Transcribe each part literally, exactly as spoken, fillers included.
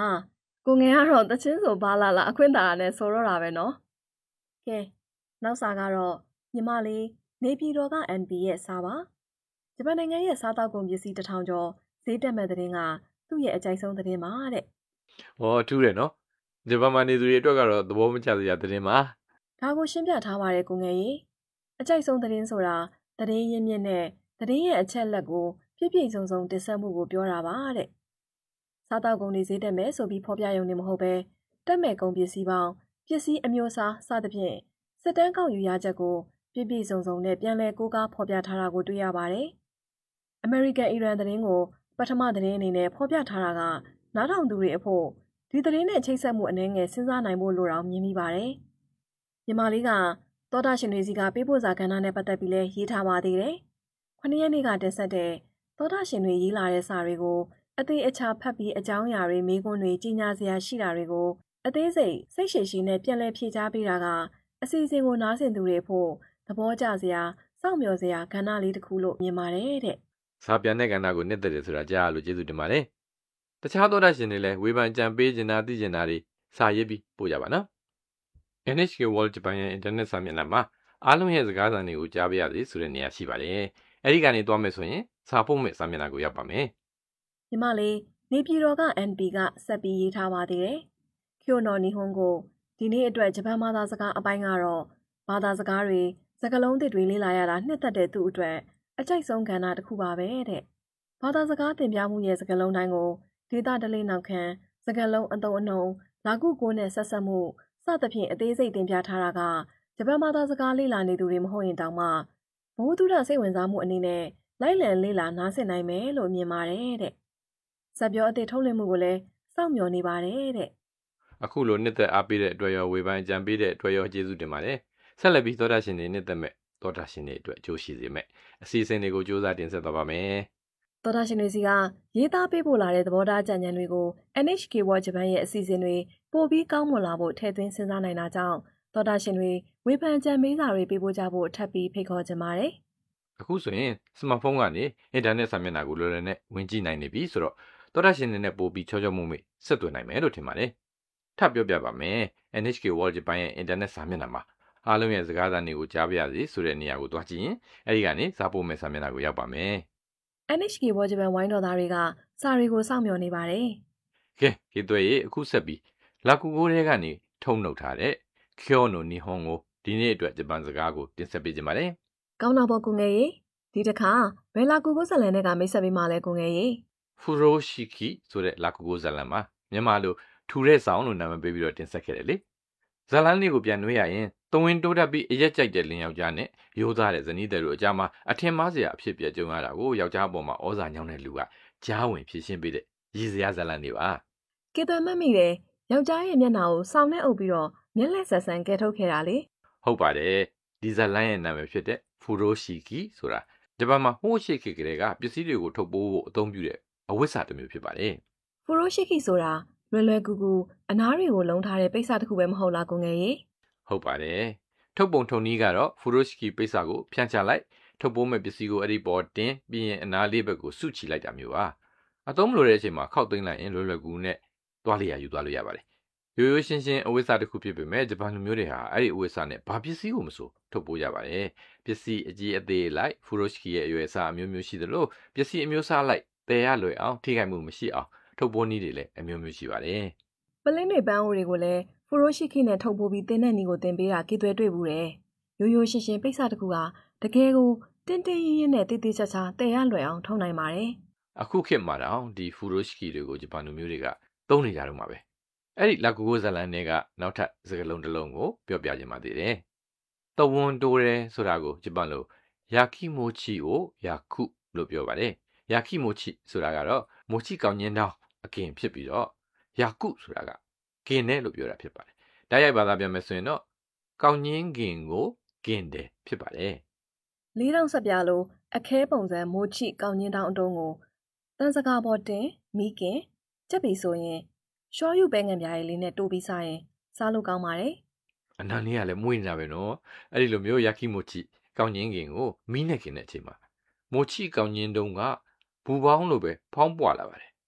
ကိုငယ်ကတော့တချင်းဆိုဘာလာလာအခွင့်တာနဲ့ဆိုတော့တာပဲနော်ကဲနောက်စာကတော့ညီမလေးနေပြည်တော်က အန် ပီ ရဲ့စာပါဂျပန်နိုင်ငံရဲ့စားတောက်ကုန်ပစ္စည်းတစ်ထောင်ကျော်ဈေးတက်မဲ့တဲ့တင်ကသူ့ရဲ့အကြိုက်ဆုံးတဲ့တင်ပါတဲ့ဟောထူးတယ်နော်ဂျပန်မှာနေသူတွေအတွက်ကတော့သဘောမကျစရာတဲ့တင်ပါဒါကိုရှင်းပြထားပါတယ်ကိုငယ်ကြီးအကြိုက်ဆုံးတဲ့တင်ဆိုတာတဲ့ရင်းမြစ်နဲ့တဲ့ရဲ့အချက်လက်ကိုပြည့်ပြည့်စုံစုံတင်ဆက်မှုကိုပြောတာပါတဲ့စားတောက်ကုန်တွေဈေးတက်မဲ့ဆိုပြီးဖော်ပြရုံနဲ့မဟုတ်ပဲတက်မဲ့ကုန်ပစ္စည်းပေါင်းပစ္စည်းအမျိုးအစားစသဖြင့်စစ်တမ်းကောက်ယူရချက်ကိုပြည့်ပြည့်စုံစုံနဲ့ပြန်လည်ကိုးကားဖော်ပြထားတာကိုတွေ့ရပါတယ်။ American Iran သတင်းကိုပထမသတင်းအနေနဲ့ဖော်ပြထားတာကနားထောင်သူတွေအဖို့ဒီသတင်းနဲ့ချိတ်ဆက်မှုအနည်းငယ်စဉ်းစားနိုင်ဖို့လိုတောင်မြင်မိပါတယ်။ညီမလေးကသောတာရှင်တွေစီကပေးပို့စာကဏ္ဍနဲ့ပတ်သက်ပြီးလဲရေးထားပါသေးတယ်။ခုနှစ်ရက်နေ့ကတင်ဆက်တဲ့သောတာရှင်တွေရေးလာတဲ့စာတွေကိုအသေးအချာဖတ်ပြီးအကြောင်းအရာတွေမေးခွန်းတွေကြီးညာစရာရှိတာတွေကိုအသေးစိတ်စိတ်ရှည်ရှည်နဲ့ပြန်လည်ဖြေကြားပေးတာကအစီအစဉ်ကိုနားဆင်သူတွေဖို့သဘောကျစရာစောင့်မျှော်စရာကဏ္ဍလေးတစ်ခုလို့မြင်ပါတယ်တဲ့။စာပြန်တဲ့ကဏ္ဍကိုနှစ်သက်တယ်ဆိုတာကြားလို့ကျေးဇူးတင်ပါတယ်။တခြားသောတာရှင်တွေလည်းဝေဖန်ကြံပေးကျင်တာသိကျင်တာတွေစာရေးပြီးပို့ကြပါနော်။ အန် အိချ် ကေ World Japan ရဲ့အင်တာနက်စာမျက်နှာမှာအားလုံးရဲ့စကားသံတွေကိုကြားပေးရစေဆိုတဲ့နေရာရှိပါတယ်။အဲဒီကနေသွားမယ်ဆိုရင်စာပို့မဲ့စာမျက်နှာကိုရောက်ပါမယ်။ညီမလေးနေပြည်တော်က အန် ပီ ကဆက်ပြီးရေးထားပါသေးတယ်။ကျိုနော်နီဟွန်ကိုဒီနေ့အတွက်ဂျပန်ဘာသာစကားအပိုင်းကတော့ဘာသာစကားတွေစကားလုံးသစ်တွေလေ့လာရတာနှစ်သက်တဲ့သူအတွက်အကြိုက်ဆုံးကဏ္ဍတစ်ခုပါပဲတဲ့။ဘာသာစကားသင်ပြမှုရဲ့စကားလုံးတိုင်းကိုဒေတာဒလိနောက်ခံစကားလုံးအတုံးအနှုံလာကုကိုနဲ့ဆက်ဆက်မှုစသဖြင့်အသေးစိတ်သင်ပြထားတာကဂျပန်ဘာသာစကားလေ့လာနေသူတွေမဟုတ်ရင်တောင်မှဘဝတုဒ္ဒစိတ်ဝင်စားမှုအနေနဲ့လိုက်လံလေ့လာနားဆင်နိုင်မယ်လို့မြင်ပါတယ်တဲ့။ဇာပြောအသစ်ထုတ်လွှင့်မှုကိုလည်းစောင့်မျှော်နေပါတယ်တဲ့။အခုလိုနှစ်သက်အားပေးတဲ့အတွက်ရောဝေဖန်ကြံပေးတဲ့အတွက်ရောကျေးဇူးတင်ပါတယ်။ဆက်လက်ပြီးသောတာရှင်တွေနှစ်သက်မဲ့သောတာရှင်တွေအတွက်အကျိုးရှိစေမဲ့အစီအစဉ်တွေကိုစူးစမ်းတင်ဆက်သွားပါမယ်။သောတာရှင်တွေစီကရေးသားပေးပို့လာတဲ့သဘောထားကြံဉာဏ်တွေကို အန် အိချ် ကေ World Japan ရဲ့အစီအစဉ်တွေပို့ပြီးကောင်းမွန်လာဖို့ထည့်သွင်းစဉ်းစားနိုင်တာကြောင့်သောတာရှင်တွေဝေဖန်ကြံပေးစာတွေပေးပို့ကြဖို့ထပ်ပြီးဖိတ်ခေါ်ချင်ပါတယ်။အခုဆိုရင်စမတ်ဖုန်းကနေအင်တာနက်စာမျက်နှာကိုလွယ်လွယ်နဲ့ဝင်ကြည့်နိုင်နေပြီဆိုတော့သောတာရှင်တွေနဲ့ပို့ပြီးချောချောမွေ့မွေ့ဆက်သွယ်နိုင်မယ်လို့ထင်ပါတယ်။ထပ်ပြောပြပါမယ်။ အန် အိချ် ကေ World Japan ရဲ့အင်တာနက်စာမျက်နှာမှာအားလုံးရဲ့စကားသံတွေကိုကြားပြရစီဆိုတဲ့နေရာကိုတွားကြည့်ရင်အဲဒီကနေစာပို့မဲ့စာမျက်နှာကိုရောက်ပါမယ်။ အန် အိချ် ကေ World Japan ဝိုင်းတော်သားတွေကစာတွေကိုစောင့်မျှော်နေပါတယ်။ကဲဒီသွဲရေအခုဆက်ပြီးလာကူကိုထဲကနေထုံနှုတ်ထားတဲ့ကျောနိုနီဟွန်ကိုဒီနေ့အတွက်ဂျပန်စကားကိုတင်ဆက်ပေးကြပါမယ်။ကောင်းတော့ပေါ့ကိုငယ်ရေဒီတစ်ခါဘယ်လာကူကိုဇလန်နဲ့ကမိတ်ဆက်ပေးမှလဲကိုငယ်ရေဖူရိုရှိကီဆိုတဲ့လာကူကိုဇလန်မှာမြန်မာလိုထူတဲ့ဆောင်လို့နာမည်ပေးပြီးတော့တင်ဆက်ခဲ့တယ်လေဇလန်လေးကိုပြန်နှွေးရရင်တဝင်းတိုးတက်ပြီးအရက်ကြိုက်တဲ့လင်ယောက်ျားနဲ့ရိုးသားတဲ့ဇနီးတဲ့တို့အကြမှာအထင်မှားစရာအဖြစ်ပြကြုံရတာကိုယောက်ျားပေါ်မှာဩဇာညောင်းတဲ့လူကကြားဝင်ဖြည့်ရှင်းပေးတဲ့ရည်စရာဇလန်တွေပါကေတမတ်မိတယ်ယောက်ျားရဲ့မျက်နှာကိုစောင်းနဲ့အုပ်ပြီးတော့မျက်လက်ဆက်ဆန်းကဲထုတ်ခဲ့တာလေဟုတ်ပါတယ်ဒီဇလန်ရဲ့နာမည်ဖြစ်တဲ့ဖူရိုရှိကီဆိုတာဂျပန်မှာဟိုးရှိခေတ်ကလေးကပစ္စည်းတွေကိုထုတ်ပိုးဖို့အသုံးပြုတဲ့အဝတ်စာတစ်မျိုးဖြစ်ပါတယ်ဖူရိုရှိကီဆိုတာလွယ်လွယ်ကူကူအနားတွေကိုလုံးထားတဲ့ပိတ်စတစ်ခုပဲမဟုတ်လားကိုငယ်ရေဟုတ်ပါတယ်ထုတ်ပုံထုံနည်းကတော့ဖူရိုရှိကီပိတ်စကိုဖြန့်ချလိုက်ထုတ်ပိုးမဲ့ပစ္စည်းကိုအဲ့ဒီပေါ်တင်ပြီးရင်အနားလေးဘက်ကိုစုချီလိုက်တာမျိုးပါအသုံးမလိုတဲ့အချိန်မှာခောက်သိမ်းလိုက်ရင်လွယ်လွယ်ကူနဲ့သွားလျာယူသွားလို့ရပါတယ်ရိုးရိုးရှင်းရှင်းအဝတ်စာတစ်ခုဖြစ်ပေမဲ့ဂျပန်လူမျိုးတွေဟာအဲ့ဒီအဝတ်စာနဲ့ဘာပစ္စည်းကိုမဆိုထုတ်ပိုးကြပါတယ်ပစ္စည်းအကြီးအသေးလိုက်ဖူရိုရှိကီရဲ့အရွယ်အစားအမျိုးမျိုးရှိသလိုပစ္စည်းအမျိုးအစားလိုက်တည်ရလွယ်အောင်ထိခိုက်မှုမရှိအောင်ထုတ်ပိုးနည်းတွေလည်းအမျိုးမျိုးရှိပါတယ်ပလင်းတွေပန်းအိုတွေကိုလည်းဖူရိုရှိကီနဲ့ထုတ်ပိုးပြီးတင်းတဲ့နည်းကိုတင်ပေးတာကြေသွဲတွေ့ဘူးတယ်ရိုးရိုးရှင်းရှင်းပိတ်စတစ်ခုကတကယ်ကိုတင်းတင်းရင်းရင်းနဲ့တေးသေးချာချာတည်ရလွယ်အောင်ထုတ်နိုင်ပါတယ်အခုခေတ်မှာတော့ဒီဖူရိုရှိကီတွေကိုဂျပန်လူမျိုးတွေကသုံးနေကြတော့မှာပဲအဲ့ဒီလာကူကိုဇလန်တွေကနောက်ထပ်စကားလုံးတစ်လုံးကိုပြောပြခြင်းပါသေးတယ်။တဝွန်တိုးတယ်ဆိုတာကိုဂျပန်လိုယာခိမိုချီကိုယာခုလို့ပြောပါတယ်။ယာခိမိုချီဆိုတာကတော့မိုချီကောင်းညင်းတောင်းအကင်ဖြစ်ပြီးတော့ယာခုဆိုတာကကင်တယ်လို့ပြောတာဖြစ်ပါတယ်။တိုက်ရိုက်ဘာသာပြန်မယ်ဆိုရင်တော့ကောင်းညင်းကင်ကိုကင်တယ်ဖြစ်ပါတယ်။လေးတောင်ဆက်ပြလို့အခဲပုံစံမိုချီကောင်းညင်းတောင်းအတုံးကိုတန်စကားပေါ်တင်မိကင်ကြက်ပြီဆိုရင်ရှောယူပဲငံပြားရည်လေးနဲ့တိုးပြီးစားရင်စားလို့ကောင်းပါတယ်။အနန္တကလည်းမွေးနေတာပဲနော်။အဲ့ဒီလိုမျိုးယာခိမိုချီကောင်းညင်းကင်ကိုမီးနဲ့ခင်တဲ့အချိန်မှာမိုချီကောင်းညင်းတုံးကဘူပေါင်းလိုပဲဖောင်းပွာလာပါတယ်။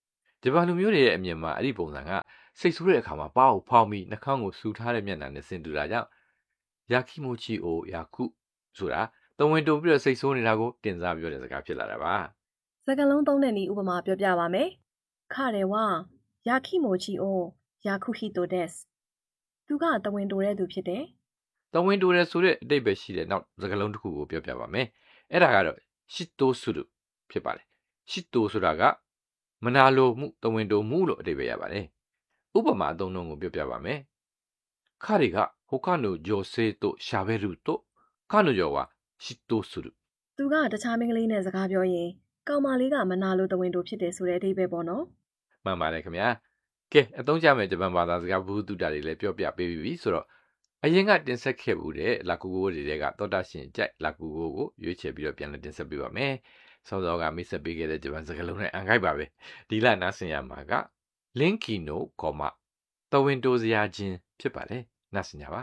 ဂျပန်လူမျိုးတွေရဲ့အမြင်မှာအဲ့ဒီပုံစံကစိတ်ဆိုးတဲ့အခါမှာပါကိုဖောက်ပြီးနှာခေါင်းကိုဆူထားတဲ့မျက်နှာနဲ့ဆင်တူတာကြောင့်ယာခိမိုချီအိုယာခုဆိုတာတဝင်တုံပြီးတော့စိတ်ဆိုးနေတာကိုတင်စားပြောတဲ့စကားဖြစ်လာတာပါစကားလုံးသုံးတဲ့နည်းဥပမာပြောပြပါမယ်ခရဲဝယာခိမိုချီအိုယာခုဟီတိုဒက်စ်သူကတဝင်တိုတဲ့သူဖြစ်တယ်တဝင်တိုတဲ့ဆိုတဲ့အတိတ်ပဲရှိတဲ့နောက်စကားလုံးတစ်ခုကိုပြောပြပါမယ်အဲ့ဒါကတော့ရှစ်တိုဆူရုဖြစ်ပါတယ်ရှစ်တိုဆိုတာကမနာလိုမှုတဝင်တိုမှုလို့အတိတ်ပဲရပါတယ်ဥပမာအသုံးလုံးကိုပြောပြပါမယ်ခရီကဟိုကနိုဂျိုဆေတိုရှာဘဲရုတိုခနိုဂျိုဝါရှစ်တိုဆူရုသူကတခြားမင်းကလေးနဲ့စကားပြောရင်ကောင်မလေးကမနာလိုတဝင်တိုဖြစ်တယ်ဆိုတဲ့အတိတ်ပဲပေါ့နော်မှန်ပါတယ်ခင်ဗျာကဲအသုံးချမဲ့ဂျပန်ဘာသာစကားဘုဟုတုတာတွေလည်းပြောပြပေးပြီဆိုတော့အရင်ကတင်ဆက်ခဲ့မှုတဲ့လာကူကိုတွေကသောတာရှင်ကြိုက်လာကူကိုကိုရွေးချယ်ပြီးတော့ပြန်လည်တင်ဆက်ပေးပါမယ်ဆောစောကမိတ်ဆက်ပေးခဲ့တဲ့ဂျပန်စကားလုံးနဲ့အန်ခိုက်ပါပဲဒီလနားဆင်ရမှာကလင်ကီနိုကောမတဝင်းတိုစရာချင်းဖြစ်ပါတယ်နားဆင်ကြပါ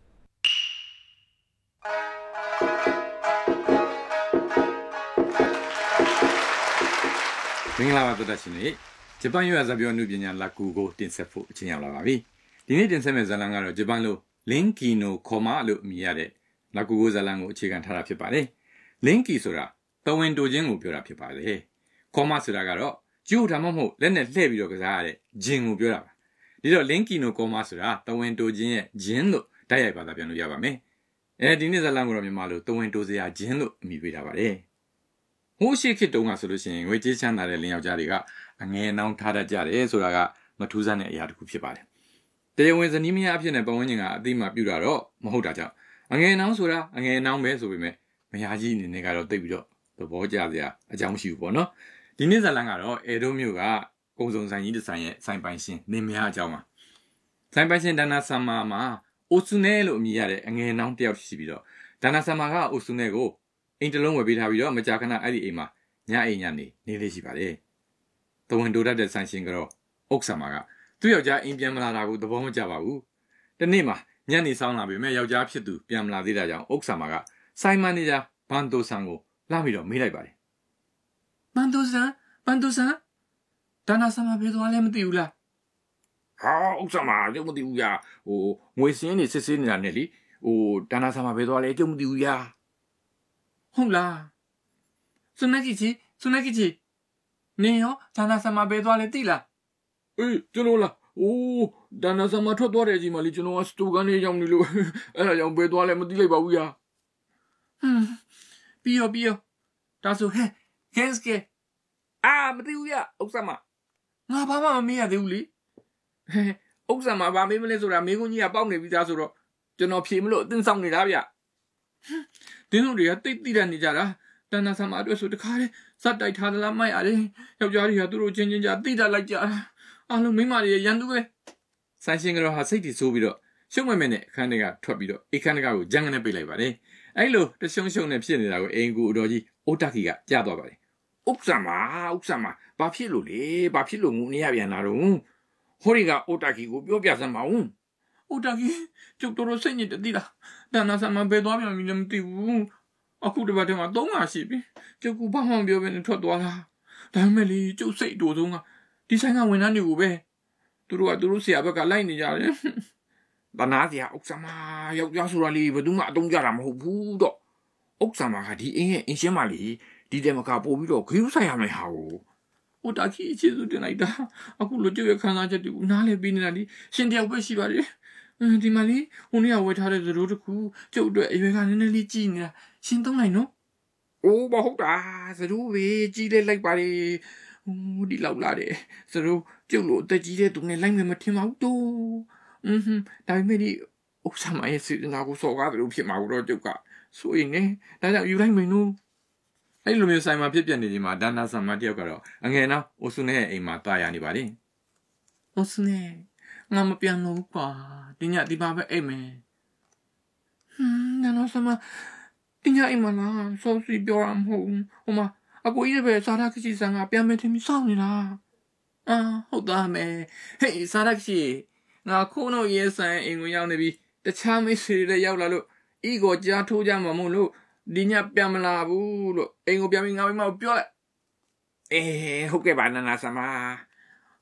မင်္ဂလာပါသောတာရှင်တွေဂျပန်ရွာစပြောအမှုပညာလာကူကိုတင်ဆက်ဖို့အချိန်ရောက်လာပါပြီဒီနေ့တင်ဆက်မယ့်ဇာတ်လမ်းကတော့ဂျပန်လိုလင်ကီနိုခေါ်မလို့အမည်ရတဲ့လာကူကိုဇာတ်လမ်းကိုအခြေခံထားတာဖြစ်ပါတယ်လင်ကီဆိုတာတဝင်းတိုခြင်းကိုပြောတာဖြစ်ပါတယ်ခေါ်မဆိုတာကတော့ကျူဒါမှမဟုတ်လက်နဲ့လှည့်ပြီးတော့ကစားရတဲ့ဂျင်ကိုပြောတာပါဒီတော့လင်ကီနိုခေါ်မဆိုတာတဝင်းတိုခြင်းရဲ့ဂျင်လို့တိုက်ရိုက်ဘာသာပြန်လို့ရပါမယ်အဲဒီနေ့ဇာတ်လမ်းကိုတော့မြန်မာလိုတဝင်းတိုစရာဂျင်လို့အမည်ပေးထားပါတယ်ဟိုးရှိခေတ်တုန်းကဆိုလို့ရှိရင်ငွေကြေးချမ်းသာတဲ့လင်ယောက်ျားတွေကအငယ်နှောင်းထားတတ်ကြတယ်ဆိုတာကမထူးဆန်းတဲ့အရာတစ်ခုဖြစ်ပါတယ်။တရားဝင်ဇနီးမယားအဖြစ်နဲ့ပတ်ဝန်းကျင်ကအသိမှပြုတာတော့မဟုတ်တာကြောင့်အငယ်နှောင်းဆိုတာအငယ်နှောင်းပဲဆိုပေမဲ့မယားကြီးအနေနဲ့ကတော့သိပြီးတော့သဘောကျစရာအကြောင်းမရှိဘူးပေါ့နော်။ဒီနေ့ဇာတ်လမ်းကတော့အေဒိုမြို့ကကုံစုံဆိုင်ကြီးတစ်ဆိုင်ရဲ့ဆိုင်ပိုင်ရှင်နေမယားအကြောင်းပါ။ဆိုင်ပိုင်ရှင်ဒါနာဆာမာမှာအိုဆူနဲလို့အမည်ရတဲ့အငယ်နှောင်းတစ်ယောက်ရှိပြီးတော့ဒါနာဆာမာကအိုဆူနဲကိုအိမ်တလုံးဝယ်ပေးထားပြီးတော့မကြာခဏအဲ့ဒီအိမ်မှာညအိမ်ညနေနေလေးရှိပါတယ်။တဝန်တိုတတ်တဲ့ဆိုင်ရှင်ကတော့အုတ်ဆာမာကသူ့ယောက်ျားအိမ်ပြန်မလာတာကိုသဘောမကျပါဘူး။တနေ့မှာညနေဆောင်လာပြီမဲ့ယောက်ျားဖြစ်သူပြန်မလာသေးတာကြောင့်အုတ်ဆာမာကဆိုင်မန်နေဂျာဘန်တိုဆန်ကိုလှမ်းပြီးတော့မေးလိုက်ပါတယ်။ဘန်တိုဆန်ဘန်တိုဆန်ဒါနာဆာမာဘယ်သွားလဲမသိဘူးလား။ဟာအုတ်ဆာမာကျုပ်မသိဘူးညာ။ဟိုငွေစင်းနေစစ်စစ်နေတာနဲ့လေဟိုဒါနာဆာမာဘယ်သွားလဲကျုပ်မသိဘူးညာ။ဟုတ်လား။စွနကြီးကြီးစွနကြီးကြီးနေရောဒါနာဆာမာဘယ်သွားလဲသိလားအေးကျွန်တော်လားအိုးဒါနာဆာမာထွက်သွားတယ်ကြီးမလေးကျွန်တော်ကစတူကန်လေးရောက်နေလို့အဲ့ဒါကြောင့်ဘယ်သွားလဲမသိလိုက်ပါဘူးယာဟမ်ပြီးရောပြီးရောဒါဆိုဟဲ့ကဲစကေအာမသိဘူးယာဥစ္စာမငါဘာမှမမေးရသေးဘူးလေဟဲ့ဥစ္စာမဘာမေးမလဲဆိုတာမေးခွန်းကြီးကပေါက်နေပြီးသားဆိုတော့ကျွန်တော်ဖြေမလို့အတင်းဆောင်နေတာဗျတင်းတို့တွေကတိတ်တိတတ်နေကြတာတန်နာဆာမအတွက်ဆိုတခါလေစက်တိုက်ထားသလားမိုက်ရတယ်ယောက်ျားတွေကသူတို့ချင်းချင်းကြတိတတ်လိုက်ကြအားလုံးမိန်းမတွေရန်သူပဲဆိုင်ရှင်ကတော့ဟာစိတ်တီဆိုးပြီးတော့ရှုံးမမဲနဲ့အခန်းထဲကထွက်ပြီးတော့အခန်းထဲကိုဂျန်ကနေပိတ်လိုက်ပါတယ်အဲ့လိုတရှုံရှုံနဲ့ဖြစ်နေတာကိုအင်ကူအတော်ကြီးအိုတာကီကကြားသွားပါတယ်ဥပ္စမာဥပ္စမာဘာဖြစ်လို့လဲဘာဖြစ်လို့ငုံနေရပြန်လာတော့ဟိုရီကအိုတာကီကိုပြောပြစမ်းပါဦးအိုတာကီကျုပ်တို့စိတ်ညစ်တည်လားတန်နာဆာမဘယ်သွားပြန်ပြီလဲမသိဘူးအခုတပတ်တည်းမှာသုံးပါရှိပြီကျုပ်ကဘာမှမပြောဘဲနဲ့ထွက်သွားတာဒါပေမဲ့လေကျုပ်စိတ်တိုးဆုံးကဒီဆိုင်ကဝန်ထမ်းတွေကိုပဲသူတို့ကသူတို့ဆရာဘက်ကလိုက်နေကြတယ်ဘာနာစရာဥက္ကမယောက်ျားဆိုတာလေဘယ်သူမှအတုံးကြတာမဟုတ်ဘူးတော့ဥက္ကမကဒီအင်းရဲ့အင်းရှင်းမလေးဒီတဲမကပို့ပြီးတော့ခရူးဆိုင်ရမယ်ဟာကိုဟိုတာကြီးအခြေစုတင်လိုက်တာအခုလိုကျုပ်ရဲ့ခံစားချက်တွေကိုနားလည်ပြီးနေတာဒီရှင်တယောက်ပဲရှိပါတယ်ဒီမလေးဟိုနေ့ကဝယ်ထားတဲ့သတို့တခုကျုပ်အတွက်အရွယ်ကနည်းနည်းလေးကြီးနေတာရှင်သုံးလိုက်နော်အိုးမဟုတ်တာသတို့ပဲကြီးလေးလိုက်ပါလေဟိုဒီလောက်လာတယ်သတို့ကျုပ်လိုအသက်ကြီးတဲ့သူနဲ့လိုက်မယ်မထင်ပါဘူးတော့อืมဒါပေမဲ့ဒီဥစ္စာမရဲ့စေတနာကိုစော်ကားတယ်လို့ဖြစ်မှာတော့ကျုပ်ကဆိုရင်ねဒါကြောင့်ယူလိုက်မယ်နော်အဲ့လိုမျိုးဆိုင်မှာဖြစ်ပြနေဒီမှာဒါနာဆာမတယောက်ကတော့အငယ်နော်အိုဆုနဲ့အိမ်မှာတာယာနေပါလေအိုဆုနဲ့ငါမပြန်လို့ပါဒီညဒီပါပဲအိမ်မယ်ဟွန်းဒါနာဆာမဒီညအိမ်မလားဆိုစီပြောရမဟုတ်ဟိုမှာအကိုကြီးပဲစာရခစီဆန်ကပြန်မယ်ထင်ပြီးစောင့်နေတာအာဟုတ်သားမယ်ဟေးစာရခစီငါခိုးတော့ရဲဆိုင်အိမ်ကိုရောက်နေပြီတခြားမိတ်ဆွေတွေရောက်လာလို့ဤကိုကြားထိုးကြမှာမို့လို့ဒီညပြန်မလာဘူးလို့အိမ်ကိုပြန်ပြီးငါမိမကိုပြောလိုက်အေးဟုတ်ကဲ့ပါနာနာဆာမ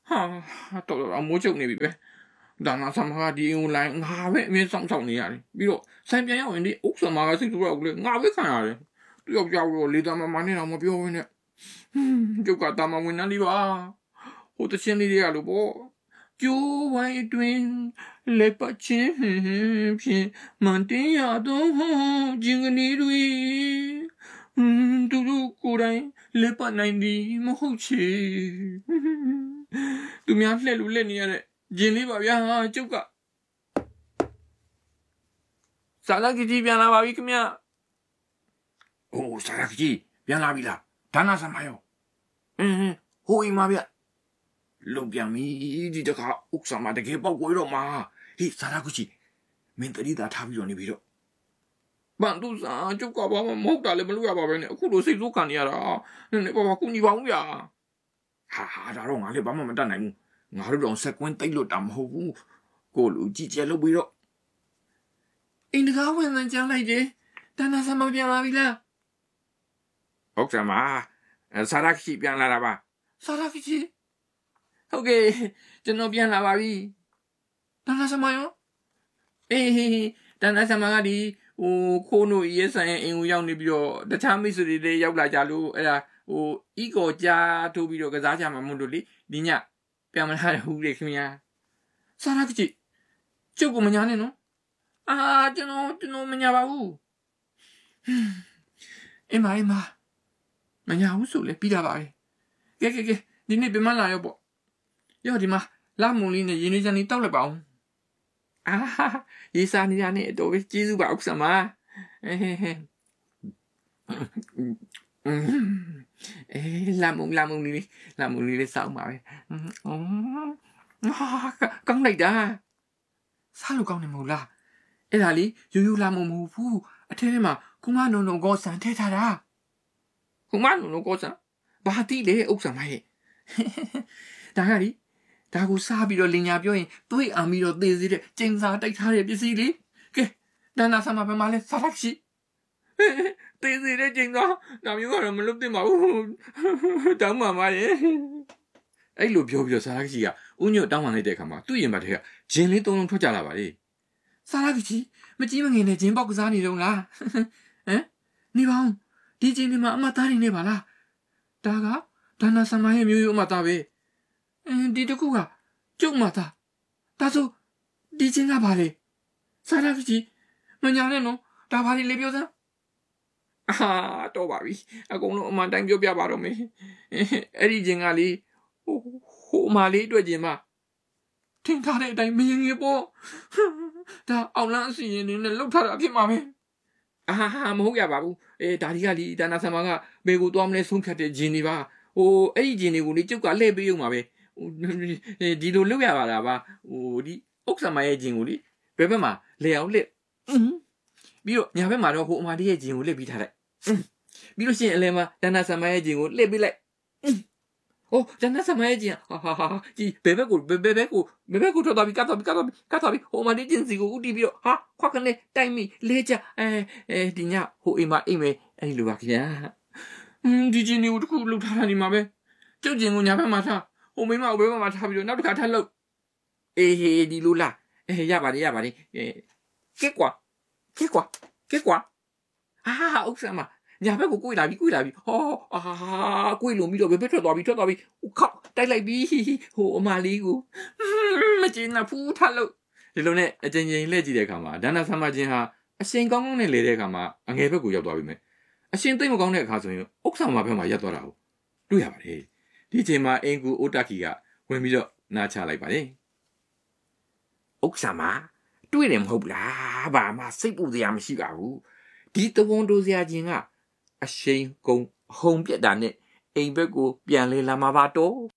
ဟာတော်တော်မိုးချုပ်နေပြီပဲဒါနာဆာမကဒီအွန်လိုင်းငါပဲအမြင်ဆောင်ဆောင်နေရတယ်ပြီးတော့ဆိုင်ပြန်ရောက်ရင်ဒီဥက္ကမကစိတ်ဆိုးတော့ကလေးငါပဲခံရတယ်သူယောက်ျားတော့လေတာမမနဲ့တော့မပြောဘဲနဲ့ကျုပ်ကတာမဝင်နေလိပါဟိုတချင်းလေးတွေကလို့ပေါ့ကျိုးဝိုင်းအတွင်းလက်ပတ်ချင်းဖြင့်မန်တင်ရတော့ဂျင်ကနေတွေသူတို့ကိုယ်တိုင်လက်ပတ်နိုင်သည်မဟုတ်ချေသူများလှည့်လို့လက်နေရတဲ့ဂျင်လေးပါဗျာကျုပ်ကဆာလာကကြီးပြန်လာပါပြီခင်ဗျအိုးဆာလာကကြီးပြန်လာပြီလားဒါနာဆမ်းမယောအင်းဟိုအိမ်မှာဗျလုံပြန်ပြီဒီတခါဥက္စာမတကယ်ပေါက်ကိုတော့မှာဟေးဆာလာကကြီးမင်းတတိတာထားပြီးတော့နေပြီတော့ဘန်တူစာကျုပ်ကဘာမှမဟုတ်တာလည်းမလုပ်ရပါပဲနဲ့အခုလိုစိတ်ဆိုးခံနေရတာနည်းနည်းပါးပါကူညီပါဦးဗျာဟာဟာဒါတော့ငါလည်းဘာမှမတတ်နိုင်ဘူးငါတို့တော့ဆက်ကွင်းတိတ်လို့တာမဟုတ်ဘူးကိုလူကြည့်ကြလုပ်ပြီးတော့အင်းတကားဝင်စမ်းကြလိုက်တယ်တန်းနာဆမ်းမပြန်လာပြီလားဟုတ်ကဲ့မဆာရာခီပြန်လာတာပါဆာရာခီဟုတ်ကဲ့ကျွန်တော်ပြန်လာပါပြီတန်းနာဆမ်းမရောအေးတန်းနာဆမ်းမကဒီဟိုခိုးနိုရဲဆိုင်အင်ကိုရောက်နေပြီးတော့တခြားမိတ်ဆွေတွေလည်းရောက်လာကြလို့အဲ့ဒါဟိုအီကောကြားထိုးပြီးတော့ကစားကြမှာမဟုတ်လို့လေဒီညပြန်မလာဘူးလေခင်ဗျာဆာရာကကြီးကျုပ်ကမညာနဲ့နော်အာကျွန်တော်ကျွန်တော်မညာပါဘူးအင်းမအင်းမမညာဘူးဆိုလေပြီးတာပါပဲကဲကဲကဲဒီနေ့ပြန်မလာရောပေါ့ရောဒီမှာလာမုံလေးနဲ့ရင်းနှီးချမ်းလေးတောက်လိုက်ပါအောင်အာရေစာနေရနဲ့တော့ပဲကျေးဇူးပါဥက္ကမအဲအေးလာမုံလာမုံလေးလာမုံလေးလေးစောင်းပါပဲဟာကောင်းလိုက်တာစားလို့ကောင်းနေမဟုတ်လားအဲ့ဒါလေးရိုးရိုးလာမုံမဟုတ်ဘူးအထဲထဲမှာကုမနုံနုံကောဆန်ထည့်ထားတာကုမနုံနုံကောဆန်ဘာတိလဲဥက္ကမရဲ့ဒါကလေဒါကိုစားပြီးတော့လင်ညာပြောရင်သွေးအောင်ပြီးတော့သေစေတဲ့ကျင်းစာတိုက်ထားတဲ့ပစ္စည်းလေးကဲတန်းနာဆမ်းမပဲမလဲစားလိုက်ရှိသေစေတဲ့ကျင်းစာဒါမျိုးကတော့မလုပ်သင့်ပါဘူးတောင်းပါပါရဲ့အဲ့လိုပြောပြီးတော့စားလိုက်ရှိကဦးညွတ်တောင်းပန်လိုက်တဲ့အခါမှာသူ့ရင်ဘတ်ထဲကဂျင်းလေးသုံးလုံးထွက်ကြလာပါလေစားလိုက်ရှိမကြီးမငယ်နဲ့ဂျင်းပေါက်ကစားနေတော့လားဟမ်နေပါဦးဒီဂျင်းလေးမှာအမသားနေနေပါလားဒါကတန်းနာဆမ်းမရဲ့မျိုးရိုးအမသားပဲဒီတကူကကျုပ်မသားဒါဆိုဒီချင်းကဘာလဲစားရကြီးမညာနဲ့နော်ဒါဘာလေးလေးပြောစမ်းအာတော့ပါပြီအကုန်လုံးအမှန်တိုင်းပြောပြပါတော့မယ်အဲ့ဒီချင်းကလေဟိုဟိုမလေးတွေ့ချင်းမထင်ထားတဲ့အတိုင်းမရင်ကြီးပေါ့ဒါအောင်လန်းအစီရင်နဲ့လှုပ်ထားတာဖြစ်မှာပဲအာမဟုတ်ရပါဘူးအေးဒါဒီကလေဒါနာဆမကဘေကိုသွားမလဲဆုံးဖြတ်တဲ့ဂျင်းတွေပါဟိုအဲ့ဒီဂျင်းတွေကိုလေကျုပ်ကလှည့်ပေးရုံပါပဲဒီလိုလုပ်ရပါလားပါဟိုဒီဥက္ကမရဲ့ဂျင်ကိုလေဘယ်ဘက်မှာလေအောင်လက်ပြီးတော့ညာဘက်မှာတော့ဟိုအမတီးရဲ့ဂျင်ကိုလက်ပြီးထားလိုက်ပြီးလို့ရှိရင်အလဲမှာတဏ္ဍဆမရဲ့ဂျင်ကိုလက်ပြီးလိုက်ဟိုတဏ္ဍဆမရဲ့ဂျင်ဟာဟာဟာဒီဘယ်ဘက်ကိုဘယ်ဘက်ကိုဘယ်ဘက်ကိုထွက်သွားပြီးကတ်သွားပြီးကတ်သွားပြီးကတ်သွားပြီးဟိုအမတီးဂျင်စီကိုဥတီပြီးတော့ဟာခွက်ကနေတိုက်မိလဲကြအဲအဲဒီညဟိုအိမ်မှာအိမ်မယ်အဲ့ဒီလိုပါခင်ဗျာဒီဂျင်ကိုတခုလှုပ်ထားတာဒီမှာပဲကျုပ်ဂျင်ကိုညာဘက်မှာထားဟိုမိမအဝဲမှာထားပြီးတော့နောက်တစ်ခါထပ်လုပ်အေးဟေးဒီလိုလားအေးရပါတယ်ရပါတယ်ကဲကွာကဲကွာကဲကွာဟာဥက္ကမညာဘက်ကိုကိုယ်လာပြီးကိုယ်လာပြီးဟောအာကိုယ်လုံးပြီးတော့ဘယ်ဘက်ထွက်သွားပြီးထွက်သွားပြီးခောက်တိုက်လိုက်ပြီးဟိုအမလေးကိုမကျင်းနာဖူးထပ်လို့ဒီလိုနဲ့အကျဉ်းချင်းလှည့်ကြည့်တဲ့အခါမှာဒန္နာဆမ်းမချင်းဟာအရှင်ကောင်းကောင်းနဲ့လေတဲ့အခါမှာအငယ်ဘက်ကိုရောက်သွားပြီမယ်အရှင်သိမ့်မကောင်းတဲ့အခါဆိုရင်ဥက္ကမဘက်မှာရက်သွားတာကိုတွေ့ရပါတယ်ဒီချိန်မှာအင်ကူအိုတာကီကဝင်ပြီးတော့နားချလိုက်ပါတယ်ဥက္ကမတွေ့တယ်မဟုတ်လားဘာမှစိတ်ပူစရာမရှိပါဘူးဒီတဝန်တိုးစရာချင်းကအရှိန်ကုန်ဟုန်ပြက်တာနဲ့အိမ်ဘက်ကိုပြန်လေလာမှာပါတော့